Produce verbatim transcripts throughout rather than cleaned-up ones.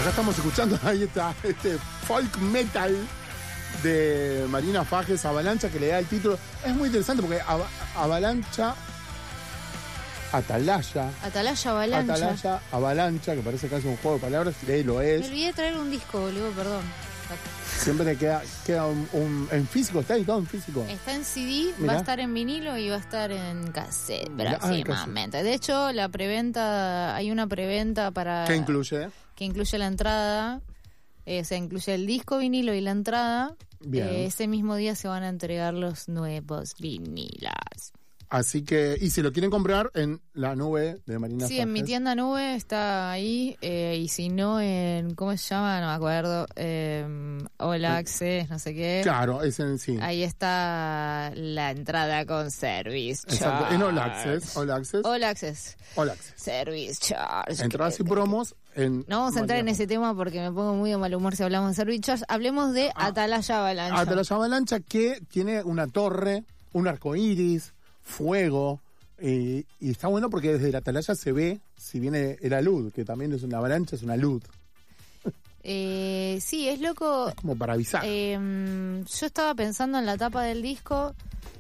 Acá estamos escuchando ahí está, este folk metal de Marina Fajes, Avalancha, que le da el título. Es muy interesante porque Av- Avalancha, Atalaya, Atalaya Avalancha. Atalaya, Avalancha, que parece casi un juego de palabras, eh, lo Me es. olvidé de traer un disco, boludo, perdón. Siempre te queda, queda un, un- en físico, está editado en físico. Está en C D, Mirá. va a estar en vinilo y va a estar en cassette Mirá, ah, en próximamente. De hecho, la preventa, hay una preventa para... ¿Qué incluye? Que incluye la entrada, eh, o sea, incluye el disco vinilo y la entrada. Bien. Eh, ese mismo día se van a entregar los nuevos vinilos. Así que, y si lo quieren comprar en la nube de Marina Sí, en mi Fajes. tienda nube está ahí, eh, y si no en, ¿cómo se llama? No me acuerdo, eh, All Access, no sé qué. Claro, es en sí. Ahí está la entrada con service charge. Exacto, en All Access, All Access, All Access. All Access. Service charge. Entradas y Que- promos en... No vamos a entrar en Marina ese tema porque me pongo muy de mal humor si hablamos de service charge. Hablemos de Ah. Atalaya Avalancha. Atalaya Avalancha, que tiene una torre, un arco iris, fuego, eh, y está bueno porque desde la Atalaya se ve, si viene el alud, que también es una avalancha, es una luz, Eh, sí, es loco. es como para avisar. Eh, yo estaba pensando en la tapa del disco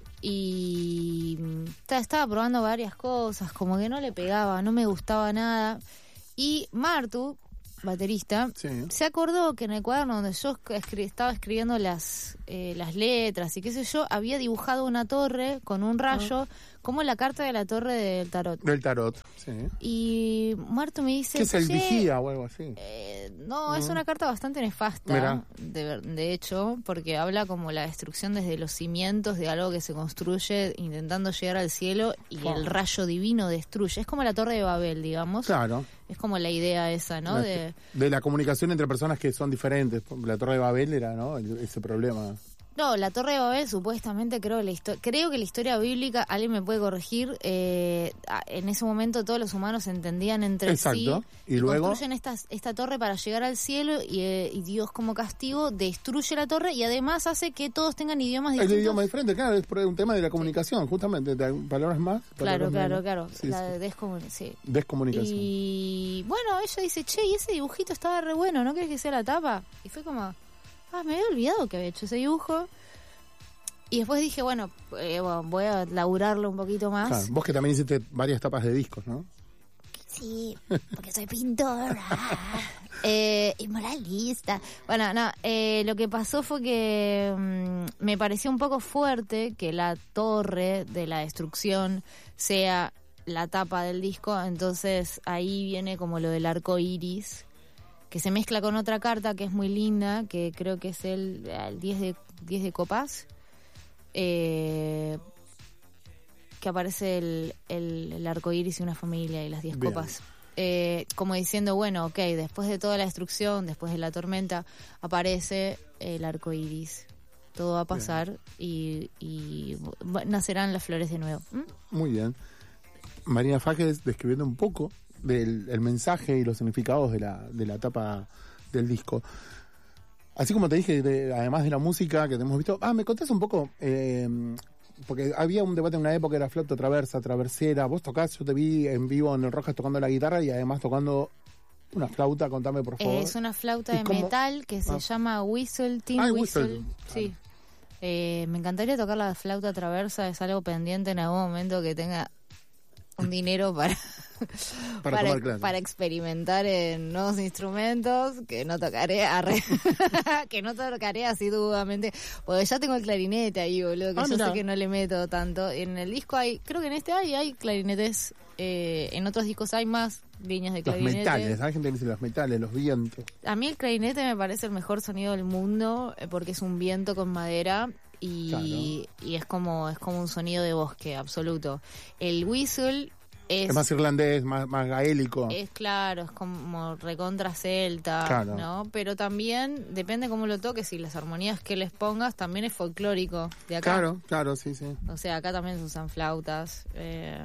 y ta- estaba probando varias cosas, como que no le pegaba, no me gustaba nada. Y Martu, baterista, Sí. se acordó que en el cuaderno donde yo escri- estaba escribiendo las eh, las letras y qué sé yo, había dibujado una torre con un rayo, Ah. como la carta de la torre del tarot. Del tarot, sí. Y Martu me dice... ¿Qué es el "Che, vigía o algo así? eh, no, es Mm. una carta bastante nefasta, Mirá. de, ver- de hecho, porque habla como la destrucción desde los cimientos de algo que se construye intentando llegar al cielo y Fua. el rayo divino destruye. Es como la Torre de Babel, digamos. Claro. Es como la idea esa, ¿no? La- De, de la comunicación entre personas que son diferentes. La Torre de Babel era, ¿no? El- ese problema. no, la Torre de Babel supuestamente, creo, la histo- creo que la historia bíblica, alguien me puede corregir, eh, a- en ese momento todos los humanos se entendían entre Exacto. sí Y luego- construyen esta, esta torre para llegar al cielo y, eh, y Dios como castigo destruye la torre y además hace que todos tengan idiomas El distintos. idioma diferente, claro, es por un tema de la comunicación, justamente. De palabras más. Claro, palabras claro, menos. claro. Sí, la sí. descomun- sí. Descomunicación. Y bueno, ella dice, che, y ese dibujito estaba re bueno, ¿no crees que sea la tapa? Y fue como, ah, me había olvidado que había hecho ese dibujo. Y después dije, bueno, eh, bueno, voy a laburarlo un poquito más. Claro, vos que también hiciste varias tapas de discos, ¿no? Sí, porque soy pintora. eh, y moralista. Bueno, no, eh, lo que pasó fue que mm, me pareció un poco fuerte que la torre de la destrucción sea la tapa del disco, entonces ahí viene como lo del arco iris, que se mezcla con otra carta que es muy linda, que creo que es el, el diez de diez de copas. Eh, que aparece el, el, el arco iris y una familia y las diez Bien. copas. Eh, como diciendo, bueno, ok, después de toda la destrucción, después de la tormenta, aparece el arco iris. Todo va a pasar y, y bu- nacerán las flores de nuevo. ¿Mm? Muy bien. Marina Fajes describiendo un poco del el mensaje y los significados de la, de la tapa del disco. Así como te dije, de- además de la música que te hemos visto, ah, me contás un poco, eh, porque había un debate en una época, era flauta traversa, traversera, vos tocás, yo te vi en vivo en el Rojas tocando la guitarra y además tocando una flauta, contame por favor. Eh, es una flauta ¿Y de cómo? metal que se Ah. llama Whistle, Tin Ah, Whistle. Whistle. Sí. Eh, me encantaría tocar la flauta traversa, es algo pendiente en algún momento que tenga un dinero para Para tomar clases. para experimentar en nuevos instrumentos que no tocaré arre, que no tocaré así dudamente, porque ya tengo el clarinete ahí, boludo, que Ah, yo mirá. sé que no le meto tanto. En el disco hay, creo que en este hay hay clarinetes, eh, en otros discos hay más líneas de Los clarinete. metales, hay gente que dice los metales, los vientos. A mí el clarinete me parece el mejor sonido del mundo, eh, porque es un viento con madera y, y es como es como un sonido de bosque absoluto. El whistle es, Es más irlandés, más, más gaélico. es claro, es como recontra celta, Claro. ¿no? Pero también depende cómo lo toques y las armonías que les pongas, también es folclórico de acá. Claro, claro, sí, sí. O sea, acá también se usan flautas. Eh,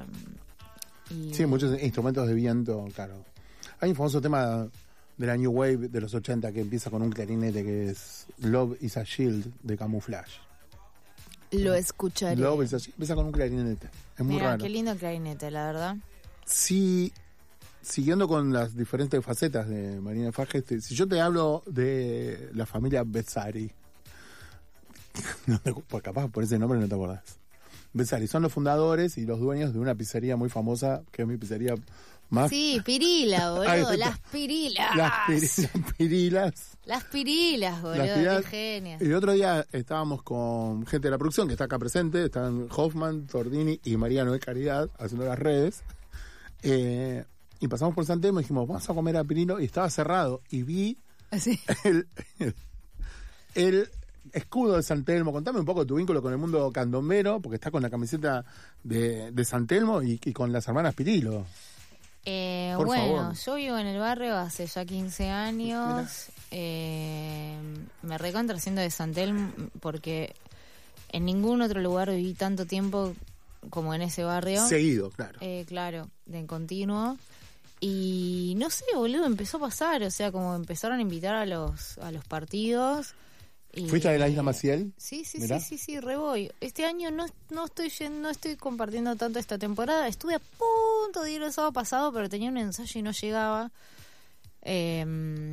y Sí, muchos instrumentos de viento, claro. Hay un famoso tema de la New Wave de los ochenta que empieza con un clarinete que es Love is a Shield de Camouflage. Lo escucharé. Love is a Shield, empieza con un clarinete. Es muy Mira, raro. qué lindo clarinete, la verdad. Si siguiendo con las diferentes facetas de Marina Fajes, te- si yo te hablo de la familia Bezzari, no te- pues capaz por ese nombre no te acordás. Bezzari son los fundadores y los dueños de una pizzería muy famosa, que es mi pizzería más... Sí, pirila, Ahí boludo, está. las pirilas. Las, piri- las pirilas. Las pirilas, boludo, Las pirilas. qué genias. Y el otro día estábamos con gente de la producción que está acá presente, están Hoffman, Tordini y Mariano de Caridad haciendo las redes. Eh, y pasamos por San Telmo y dijimos, vamos a comer a Pirilo, y estaba cerrado. Y vi Sí. el, el, el escudo de San Telmo. Contame un poco tu vínculo con el mundo candombero, porque está con la camiseta de, de San Telmo y, y con las hermanas Pirilo. Eh, Por bueno, favor. yo vivo en el barrio hace ya quince años. Eh, me recontra siendo de San Telmo porque en ningún otro lugar viví tanto tiempo como en ese barrio. Seguido, claro. Eh, claro, de continuo. Y no sé, boludo, empezó a pasar, o sea, como empezaron a invitar a los a los partidos. Y, ¿Fuiste a la Isla Maciel? Sí, sí, Mirá. sí, sí, sí, re voy. Este año no, no estoy yendo, no estoy compartiendo tanto esta temporada. Estuve a punto de ir el sábado pasado, pero tenía un ensayo y no llegaba. Eh,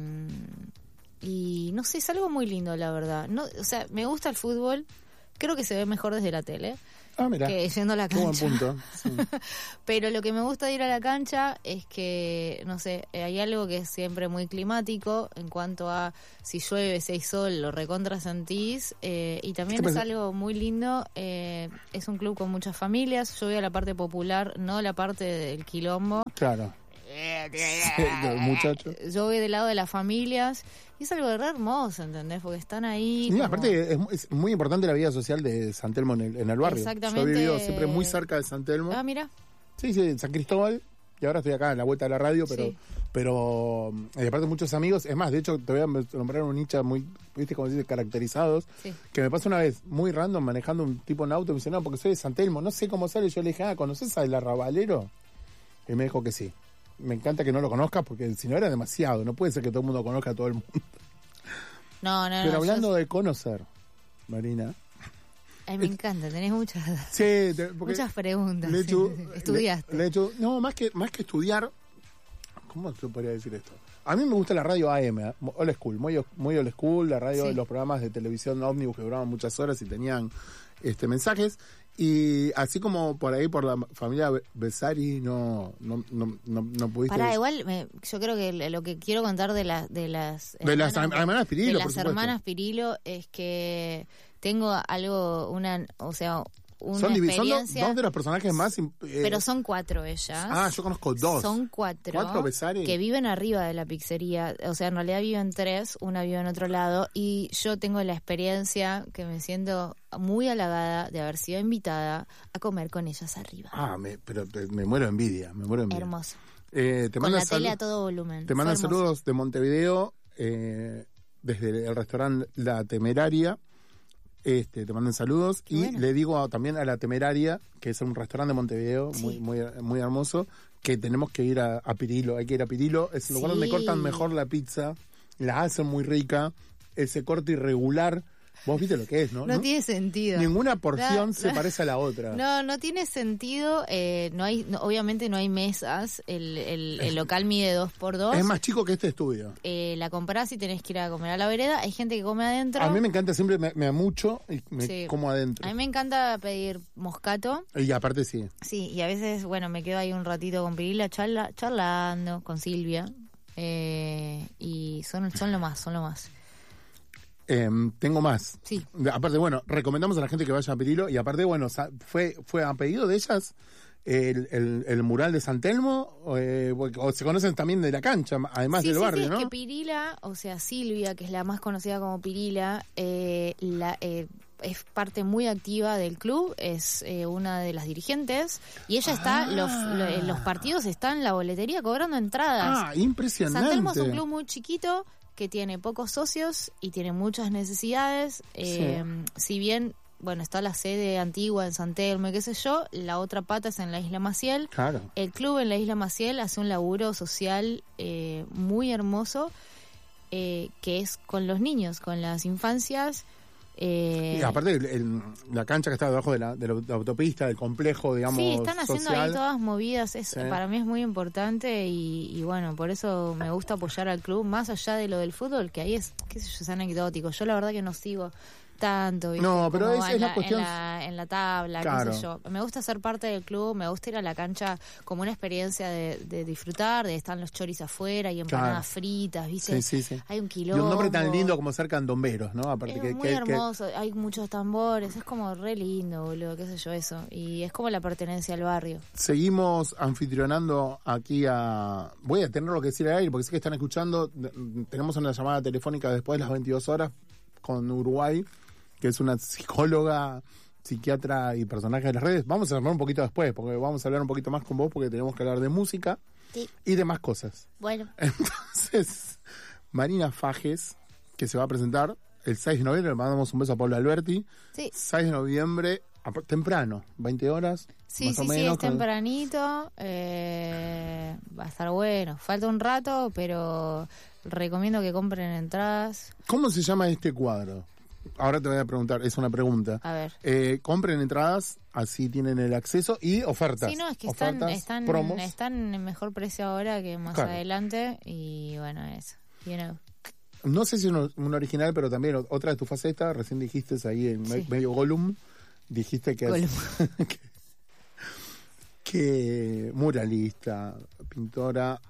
y no sé, es algo muy lindo, la verdad. No, o sea, me gusta el fútbol. Creo que se ve mejor desde la tele Ah, mira. que yendo a la Qué buen cancha. punto. Sí. Pero lo que me gusta de ir a la cancha es que, no sé, eh, hay algo que es siempre muy climático en cuanto a si llueve, si hay sol, lo recontra sentís. Eh, y también ¿Qué es pasa? algo muy lindo. Eh, es un club con muchas familias. Yo voy a la parte popular, no la parte del quilombo. Claro. Sí, los muchachos. Yo voy del lado de las familias. Y es algo re hermoso, ¿entendés? Porque están ahí. Y como- aparte es, mu- es muy importante la vida social de San Telmo en el, en el barrio. Exactamente. Yo he vivido siempre muy cerca de San Telmo. Ah, mira. Sí, sí, en San Cristóbal. Y ahora estoy acá en la vuelta de la radio, pero Sí. pero y aparte muchos amigos. Es más, de hecho, te voy a nombrar un hincha muy, viste, como se dice, caracterizados. Sí. Que me pasó una vez, muy random, manejando un tipo en auto. Me dice, no, porque soy de San Telmo. No sé cómo sale. Yo le dije, ah, ¿conoces al Arrabalero? Y me dijo que sí. Me encanta que no lo conozcas porque si no era demasiado. No puede ser que todo el mundo conozca a todo el mundo. No, no, Pero no. hablando yo- de conocer, Marina. Ay, me encanta, tenés muchas, Sí, te- porque muchas preguntas. le he hecho- Estudiaste. le- le he hecho- no, más que, más que estudiar, ¿cómo se podría decir esto? A mí me gusta la radio A M, ¿eh? Old School, muy, muy old school, la radio, Sí. los programas de televisión ómnibus que duraban muchas horas y tenían este mensajes. Y así como por ahí, por la familia Be- Bezzari, no, no, no, no, no pudiste... Pará, igual me- yo creo que lo que quiero contar de, las de las De las hermanas, hermanas Pirilo, de por las supuesto. hermanas Pirilo es que tengo algo, una, o sea, una Son, divi- son do- experiencia, dos de los personajes más... im- eh, pero son cuatro ellas. Ah, yo conozco dos. Son cuatro, ¿Cuatro Bezzari? que viven arriba de la pizzería. O sea, en realidad viven tres, una vive en otro lado. Y yo tengo la experiencia que me siento muy halagada de haber sido invitada a comer con ellas arriba. Ah, me, pero te- me muero de envidia, me muero de envidia. Hermoso. Eh, te Con mandan la tele salu- a todo volumen. Te Fue mandan hermoso. saludos de Montevideo, eh, desde el restaurante La Temeraria. Este, te mandan saludos. Qué Y bueno. le digo a- también a La Temeraria, que es un restaurante de Montevideo Sí. muy, muy, muy hermoso, que tenemos que ir a, a Pirilo. Hay que ir a Pirilo. Es el lugar donde Sí. cortan mejor la pizza. La hacen muy rica. Ese corte irregular. Vos viste lo que es, ¿no? No, ¿No? tiene sentido. Ninguna porción No, se no. parece a la otra. No, no tiene sentido. Eh, no hay, no- obviamente no hay mesas. El, el, el local mide dos por dos. Es más chico que este estudio. Eh, la comprás y tenés que ir a comer a la vereda. Hay gente que come adentro. A mí me encanta, siempre me, me amucho y me Sí. como adentro. A mí me encanta pedir moscato. Y aparte sí. Sí, y a veces, bueno, me quedo ahí un ratito con Pirila charla, charlando, con Silvia. Eh, y son, son lo más, son lo más. Eh, tengo más. Sí. De- Aparte, bueno, recomendamos a la gente que vaya a Pirilo. Y aparte, bueno, sa- fue fue a pedido de ellas el, el, el mural de San Telmo. O, eh, o se conocen también de la cancha, además Sí, del sí, barrio, sí, es ¿no? que Pirila, o sea, Silvia, que es la más conocida como Pirila, eh, la, eh, es parte muy activa del club, es eh, una de las dirigentes, y ella está, Ah. los, lo- en los partidos está en la boletería cobrando entradas. Ah, impresionante. San Telmo es un club muy chiquito que tiene pocos socios y tiene muchas necesidades. Eh, Si bien, bueno, está la sede antigua en San Telmo y qué sé yo, la otra pata es en la Isla Maciel. Claro. El club en la Isla Maciel hace un laburo social eh, muy hermoso, eh, que es con los niños, con las infancias. Eh, y aparte, el, el, la cancha que está debajo de la, de la autopista, del complejo, digamos, sí, están haciendo social. ahí todas movidas, es, Sí. para mí es muy importante y, y bueno, por eso me gusta apoyar al club, más allá de lo del fútbol, que ahí es, qué sé yo, es anecdótico. Yo la verdad que no sigo tanto, ¿viste? No, pero Como es- en es la cuestión- En la, en la tabla, Claro. qué sé yo. Me gusta ser parte del club, me gusta ir a la cancha como una experiencia de, de disfrutar, de estar los choris afuera y empanadas Claro. fritas, ¿viste? Sí, sí, sí. Hay un Y quilombo. un nombre tan lindo como ser candomberos, ¿no? Aparte Es que, muy que- que- hermoso, hay muchos tambores, es como re lindo, boludo, qué sé yo, eso. Y es como la pertenencia al barrio. seguimos anfitrionando aquí a... Voy a tener lo que decir al aire porque sé que están escuchando. Tenemos una llamada telefónica después de las veintidós horas con Uruguay, que es una psicóloga, psiquiatra y personaje de las redes. Vamos a hablar un poquito después, porque vamos a hablar un poquito más con vos, porque tenemos que hablar de música Sí. y de más cosas. Bueno, Entonces, Marina Fajes, que se va a presentar el seis de noviembre, le mandamos un beso a Pablo Alberti. sí. seis de noviembre, a- temprano, veinte horas, Sí, más sí, o sí, menos. es tempranito, eh, va a estar bueno. Falta un rato, pero recomiendo que compren entradas. ¿Cómo se llama este cuadro? Ahora te voy a preguntar, es una pregunta. A ver. Eh, compren entradas, así tienen el acceso y ofertas. Sí, no, es que están, Ofertas, están, promos. están en mejor precio ahora que más Claro. adelante. Y bueno, eso. You know. No sé si es un, un original, pero también o- otra de tus facetas, recién dijiste ahí en me- Sí. medio Gollum, dijiste que, Gollum. que, que muralista, pintora,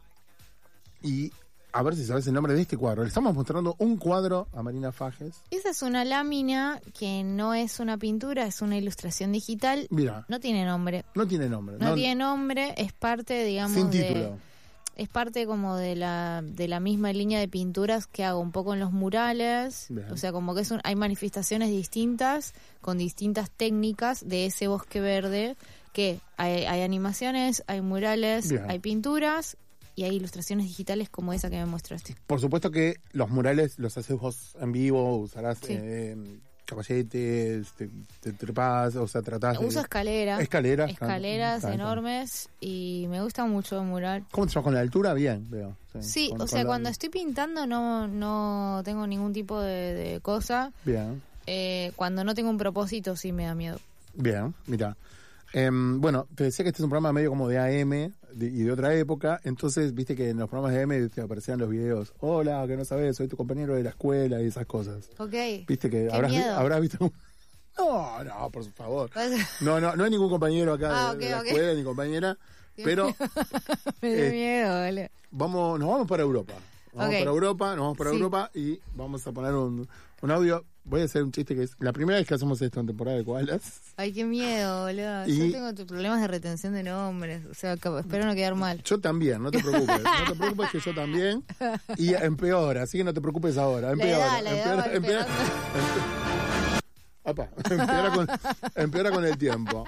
y a ver si sabes el nombre de este cuadro. Le estamos mostrando un cuadro a Marina Fajes. Esa es una lámina que no es una pintura, es una ilustración digital. Mira, No tiene nombre. no tiene nombre. No, tiene nombre, es parte, digamos, sin de... título. Es parte como de la de la misma línea de pinturas que hago un poco en los murales. Bien. O sea, como que es un, hay manifestaciones distintas con distintas técnicas de ese bosque verde, que hay, hay animaciones, hay murales, Bien. hay pinturas y hay ilustraciones digitales como esa que me mostraste. Por supuesto que los murales los haces vos en vivo, usarás Sí. eh, caballetes, te, te trepás, o sea, tratás de... Uso escalera, escaleras. escaleras claro. enormes y me gusta mucho el mural. ¿Cómo te llamas con la altura? Bien, veo. Sí, con- o con sea, la- cuando estoy pintando no no tengo ningún tipo de, de cosa. Bien, Eh, cuando no tengo un propósito sí me da miedo. bien, mira. Em, bueno, te decía que este es un programa medio como de A M de- y de otra época, entonces viste que en los programas de A M te aparecían los videos, hola, que no sabes, soy tu compañero de la escuela y esas cosas. Ok. Viste que Qué habrás, vi- miedo. habrás visto... No, no, por favor. No, no, no hay ningún compañero acá Ah, de, ok, de la ok. escuela ni compañera, pero Me da Eh, miedo, boludo. vamos, nos vamos para Europa. Nos vamos Ok. para Europa, nos vamos para Sí. Europa y vamos a poner un, un audio. Voy a hacer un chiste que es la primera vez que hacemos esto en temporada de koalas. Ay, qué miedo, boludo. Y- Yo tengo tu- problemas de retención de nombres. O sea, cap- espero no quedar mal. Yo también, no te preocupes. No te preocupes que yo también. Y empeora, así que no te preocupes ahora. La Empeora. edad, la edad empeora, va empeora, empeorando. Apa, empeora, con, empeora con el tiempo.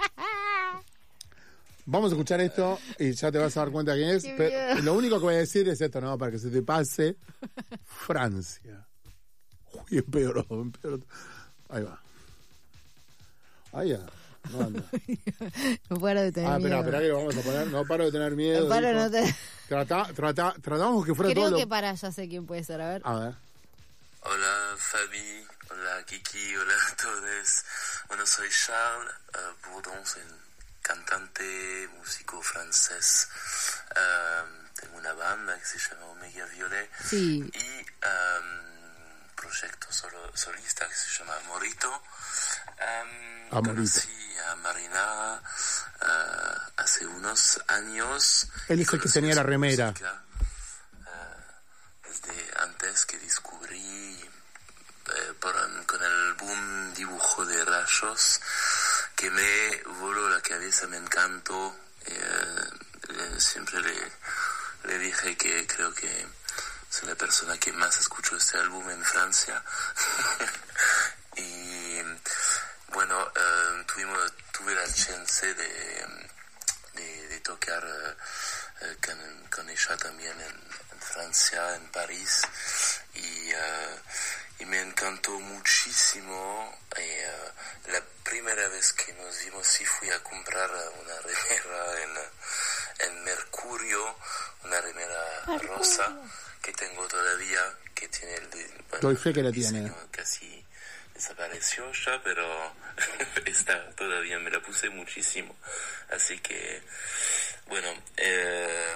Vamos a escuchar esto y ya te vas a dar cuenta quién es. Qué Pero miedo. lo único que voy a decir es esto, ¿no? Para que se te pase. Francia. Uy, empeoró, empeoró. Ahí va. Ahí ya. No anda. No paro de tener Ah, espera, miedo. espera que lo vamos a poner. No paro de tener miedo. No paro, dijo. no te... Trata, trata, tratamos que fuera Creo todo que lo... para ya sé quién puede ser. A ver. A ver. Hola Fabi, hola Kiki, hola a todos. Bueno, soy Charles uh, Bourdon, soy un cantante, músico francés. Um, tengo una banda que se llama Omega Violet Sí. y um, proyecto solo, solista que se llama Morito. Um, Amorito. conocí a Marina uh, hace unos años. Él es el que Conocí tenía la su remera. música, uh, desde antes que descubrí eh, por, con el boom dibujo de rayos que me voló la cabeza, me encantó. Eh, eh, siempre le, le dije que creo que soy la persona que más escuchó este álbum en Francia. Y bueno, eh, tuvimos, tuve la chance de, de, de tocar eh, con, con ella también en, en Francia, en París, y, uh, y me encantó muchísimo. Y, uh, la primera vez que nos vimos sí fui a comprar una remera en, en Mercurio, una remera Mercurio. rosa que tengo todavía, que tiene el de, bueno, Doy fe que la diseño tiene. casi desapareció ya, pero está todavía, me la puse muchísimo. Así que, bueno, eh,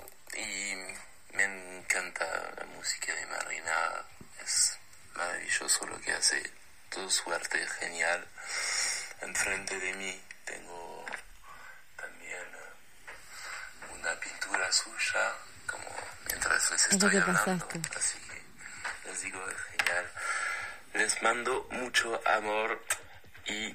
y me encanta la música de Marina, es maravilloso lo que hace, todo su arte es genial. Enfrente de mí tengo también una pintura suya, como mientras les estoy hablando, así que les digo, es genial. Les mando mucho amor y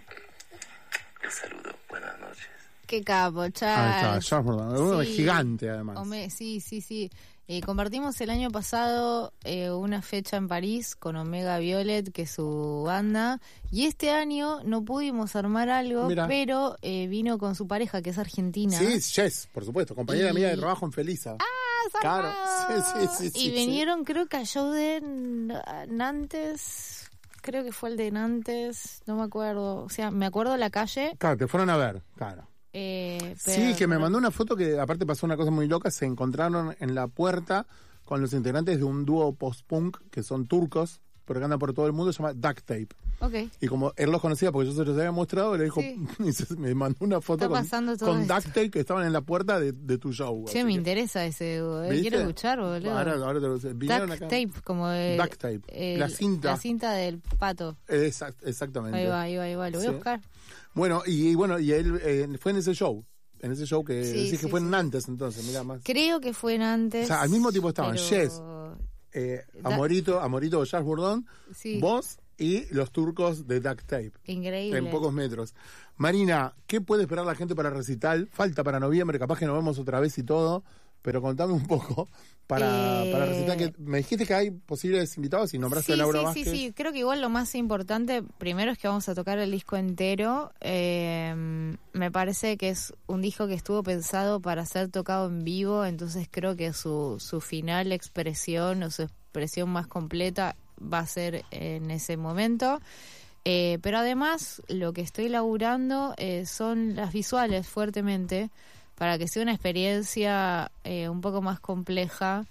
les saludo. Buenas noches. Qué capo, Charles. Ahí está, Charles Bourdin, uno Sí. gigante además. Ome- sí, sí, sí. Eh, compartimos el año pasado eh, una fecha en París con Omega Violet, que es su banda, y este año no pudimos armar algo, Mirá. pero eh, vino con su pareja, que es argentina. Sí, Jess, por supuesto, compañera Y- mía de trabajo en Felisa. ¡Ah, claro, zarpado! sí, sí, sí, Y sí, vinieron, creo que a show de N- Nantes, creo que fue el de Nantes, no me acuerdo. O sea, me acuerdo la calle. Claro, te fueron a ver, claro. Eh, Sí, pero- que me mandó una foto que aparte pasó una cosa muy loca, se encontraron en la puerta con los integrantes de un dúo post-punk que son turcos, pero que andan por todo el mundo, se llama Duct Tape. Ok. Y como él los conocía porque yo se los había mostrado, le dijo, Sí. y se- me mandó una foto Está con, pasando todo con esto. Duct Tape que estaban en la puerta de, de tu show. Che, así me que- interesa ese dúo, eh. ¿Viste? Quiero escuchar, boludo. Ahora, ahora te lo vinieron Duct acá. tape, como el, Duct tape, el- la cinta. La cinta del pato. Exact- exactamente. Ahí va, ahí va, ahí va. Lo voy Sí. a buscar. Bueno, y, y bueno, y él eh, fue en ese show. En ese show que Sí, decís que sí, fue sí. en Nantes, entonces, mira más. Creo que fue en antes. O sea, al mismo tiempo estaban pero- Jess, Eh, Da- Amorito, Amorito Charles Bourdin, Sí. vos y los turcos de Duct Tape. Increíble. En pocos metros. Marina, ¿qué puede esperar la gente para recital? Falta para noviembre, capaz que nos vemos otra vez y todo, pero contame un poco para, Eh, para recital. Que me dijiste que hay posibles invitados y nombraste Sí, a Laura sí, Vázquez. sí, sí. Creo que igual lo más importante, primero es que vamos a tocar el disco entero. Eh, me parece que es un disco que estuvo pensado para ser tocado en vivo, entonces creo que su, su final expresión o su expresión más completa va a ser en ese momento. Eh, pero además lo que estoy laburando eh, son las visuales fuertemente para que sea una experiencia eh, un poco más compleja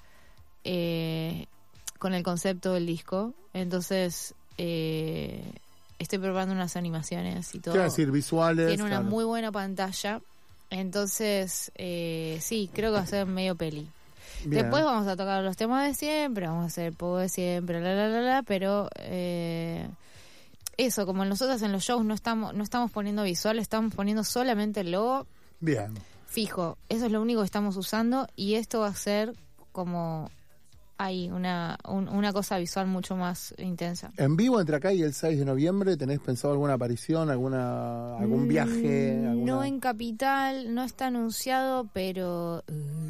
eh, con el concepto del disco. Entonces eh, estoy preparando unas animaciones y todo. ¿Qué decir? Visuales. Tiene una claro. muy buena pantalla. Entonces eh, sí, creo que va a ser medio peli. Bien. Después vamos a tocar los temas de siempre, vamos a hacer el poco de siempre, la la la la, pero eh, eso, como nosotros en los shows no estamos no estamos poniendo visual, estamos poniendo solamente el logo Bien. fijo. Eso es lo único que estamos usando y esto va a ser como hay una un- una cosa visual mucho más intensa. En vivo entre acá y el seis de noviembre, ¿tenés pensado alguna aparición, alguna algún viaje? Mm, Alguna... No en Capital, no está anunciado, pero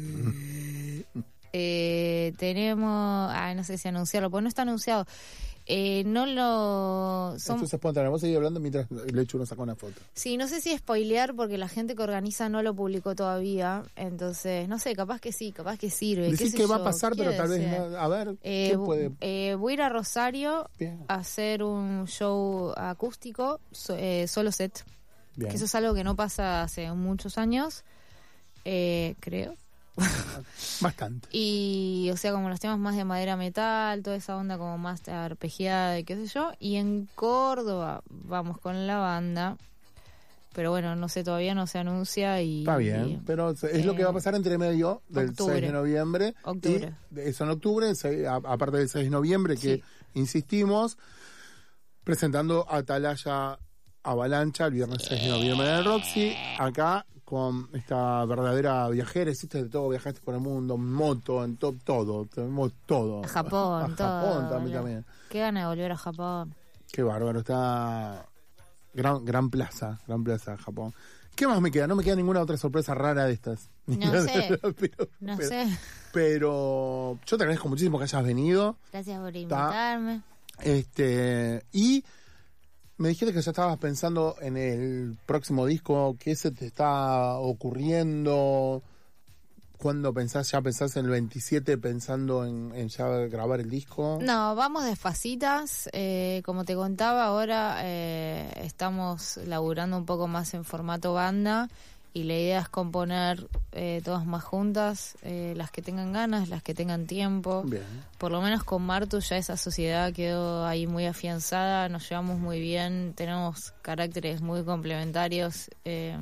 eh, tenemos, ay, no sé si anunciarlo, porque no está anunciado. Eh, no lo son, Esto es espontáneo. Vos seguís hablando mientras le echo uno saca una foto. sí, no sé si spoilear porque la gente que organiza no lo publicó todavía, entonces no sé, capaz que sí, capaz que sirve. qué Decís sé que va a yo, pasar, pero quiere tal vez ser. no. A ver, Eh, ¿qué puede? eh, voy a ir a Rosario Bien. a hacer un show acústico, so- eh, solo set. Bien. Que eso es algo que no pasa hace muchos años, eh, creo. Bastante. Y, o sea, como los temas más de madera metal, toda esa onda como más arpegiada y qué sé yo. Y en Córdoba vamos con la banda. Pero bueno, no sé, todavía no se anuncia y... Está bien, pero es lo que va a pasar entre medio del octubre. seis de noviembre. Octubre. Y de- eso en octubre, se- a- aparte del seis de noviembre, que Sí. insistimos, presentando Atalaya Avalancha el viernes seis de noviembre en el Roxy. Acá con esta verdadera viajera, hiciste de todo, viajaste por el mundo, en moto, en to- todo, tenemos todo. A Japón, a todo. Japón también, boludo. también. Qué gana de volver a Japón. Qué bárbaro, está gran, gran plaza, gran plaza Japón. ¿Qué más me queda? No me queda ninguna otra sorpresa rara de estas. No sé, pero, no pero- sé. pero yo te agradezco muchísimo que hayas venido. Gracias por invitarme. Este, y me dijiste que ya estabas pensando en el próximo disco. ¿Qué se te está ocurriendo? ¿Cuándo pensás? ¿Ya pensás en el veintisiete pensando en, en ya grabar el disco? No, vamos despacitas. Eh, como te contaba, ahora eh, estamos laburando un poco más en formato banda y la idea es componer eh, todas más juntas, eh, las que tengan ganas, las que tengan tiempo. Bien. Por lo menos con Martu ya esa sociedad quedó ahí muy afianzada, nos llevamos muy bien, tenemos caracteres muy complementarios, eh,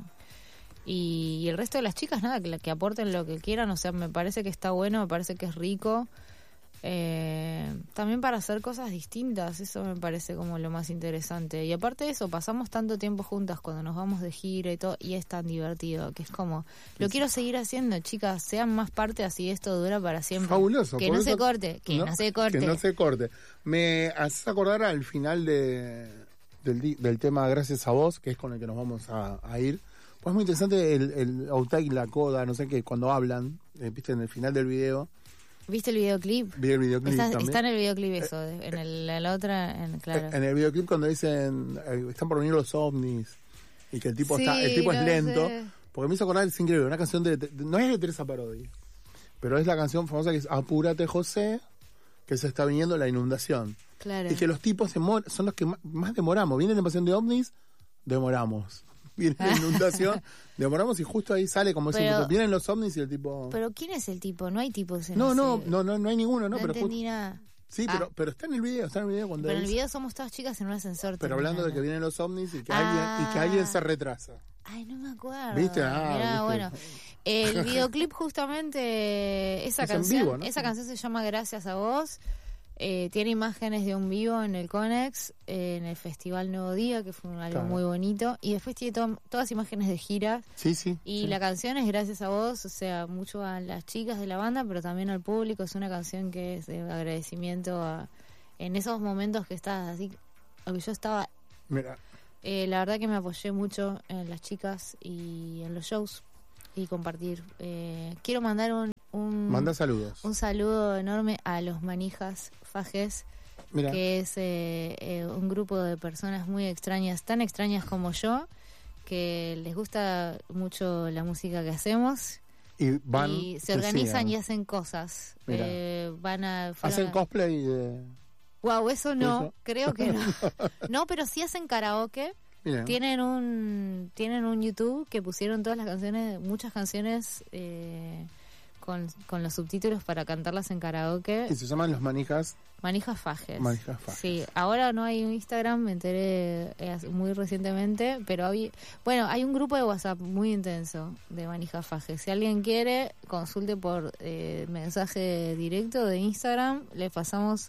y, y el resto de las chicas, nada, que, que aporten lo que quieran, o sea, me parece que está bueno, me parece que es rico. Eh, también para hacer cosas distintas, eso me parece como lo más interesante. Y aparte de eso, pasamos tanto tiempo juntas cuando nos vamos de gira y todo, y es tan divertido, que es como, lo quiero seguir haciendo, chicas, sean más parte, así esto dura para siempre. Fabuloso. Que por no eso- se corte, que no, se corte. Que no se corte. Me haces acordar al final de, del, di- del tema Gracias a Vos, que es con el que nos vamos a, a ir. Pues es muy interesante el, el outtake, la coda, no sé qué, cuando hablan, eh, viste, en el final del video. ¿Viste el videoclip? Vi el videoclip Está, también. está en el videoclip eso, de- en el, en la otra, en, claro. En el videoclip cuando dicen eh, están por venir los ovnis y que el tipo Sí, está el tipo es lo lento, sé. porque me hizo acordar, es increíble, una canción de, de- no es de Teresa Parodi, pero es la canción famosa que es Apúrate José, que se está viniendo la inundación. Claro. Y que los tipos demor- son los que más, más demoramos. Viene la invasión de ovnis, demoramos. Viene la inundación, demoramos y justo ahí sale como Pero- diciendo, vienen los ovnis y el tipo... Pero ¿quién es el tipo? No hay tipos en no, no, ese- no, no, no hay ninguno, no, No pero entendí justo- nada. sí, Ah. pero, pero está en el video, está en el video cuando Pero en el dice- video somos todas chicas en un ascensor. pero hablando de que terminando. vienen los ovnis y que, Ah. alguien, y que alguien se retrasa. Ay, no me acuerdo. ¿Viste? Ah, Mirá, ¿viste? bueno. El videoclip justamente, esa Es en canción, vivo, ¿no? esa canción se llama Gracias a Vos. Eh, tiene imágenes de un vivo en el Conex, eh, en el Festival Nuevo Día, que fue un algo Claro. muy bonito. Y después tiene to- todas imágenes de giras. Sí, sí. Y sí. la canción es Gracias a Vos, o sea, mucho a las chicas de la banda, pero también al público. Es una canción que es de agradecimiento a, en esos momentos que estás así, lo que yo estaba. Mira, Eh, la verdad que me apoyé mucho en las chicas y en los shows y compartir. Eh, quiero mandar un, un, manda saludos. un saludo enorme a los Manijas Fajes, Mira, que es eh, eh, un grupo de personas muy extrañas, tan extrañas como yo, que les gusta mucho la música que hacemos y van. y se te organizan sigan. y hacen cosas. Mira. Eh, van a... fueron Hacen a- cosplay de. Wow, eso no, ¿Eso? creo que no. No, pero sí hacen karaoke. Mira, Tienen un tienen un YouTube que pusieron todas las canciones, muchas canciones eh, con, con los subtítulos para cantarlas en karaoke. y se llaman los manijas. Manijas Fajes. Manijas Fajes. Sí, ahora no hay un Instagram, me enteré eh, muy recientemente, pero había, bueno, hay un grupo de WhatsApp muy intenso de Manijas Fajes. Si alguien quiere, consulte por eh, mensaje directo de Instagram, le pasamos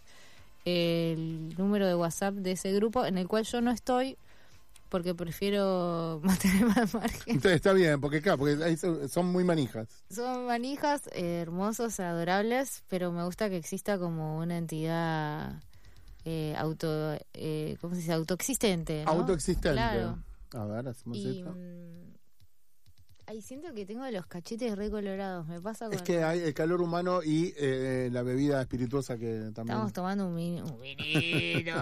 el número de WhatsApp de ese grupo, en el cual yo no estoy, porque prefiero mantenerme al margen. Entonces está bien, porque claro, porque ahí son, son muy manijas. Son manijas eh, hermosos, adorables, pero me gusta que exista como una entidad eh, auto, eh, ¿cómo se dice? Autoexistente, ¿no? Autoexistente. Claro. A ver, hacemos Y esto. mm, ay, siento que tengo los cachetes recolorados. Me pasa con Es que hay el calor humano y eh, la bebida espirituosa que también. estamos tomando un, vin- un vinito.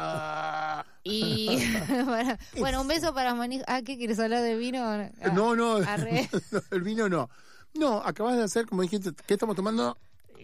Y bueno, bueno, un beso para manijas. Ah, ¿qué quieres hablar de vino? Ah, no, no, arre. no, el vino no. No, acabas de hacer, como dijiste, ¿qué estamos tomando?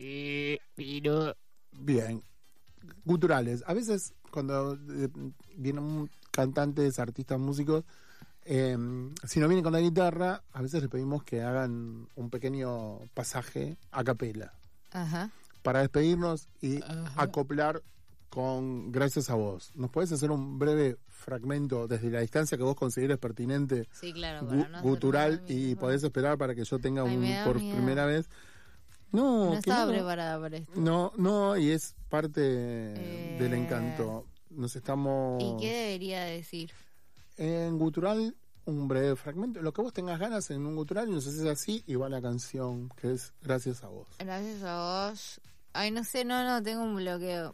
vino. Bien. Culturales. A veces, cuando eh, vienen cantantes, artistas, músicos, eh, si no vienen con la guitarra, a veces les pedimos que hagan un pequeño pasaje a capela Ajá. para despedirnos y Ajá. acoplar con Gracias a Vos. ¿Nos puedes hacer un breve fragmento desde la distancia que vos consideres pertinente, Sí, claro. gu- para no hacer gutural, nada y mismo. podés esperar para que yo tenga Ay, un me da por miedo. primera vez? No, No que estaba no. preparada para esto. No, no, y es parte Eh, del encanto. Nos estamos ¿Y qué debería decir? en gutural, un breve fragmento, lo que vos tengas ganas en un gutural y nos haces así y va la canción, que es Gracias a Vos. Gracias a vos. Ay, no sé, no, no, tengo un bloqueo.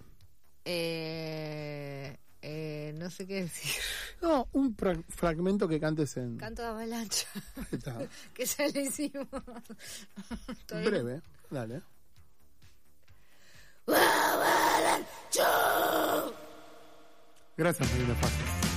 Eh, eh, no sé qué decir. No, un fra- fragmento que cantes en... Canto de avalancha. Ahí está. Que ya le hicimos. Todavía no- Breve, dale. Gracias, Marina Fajes.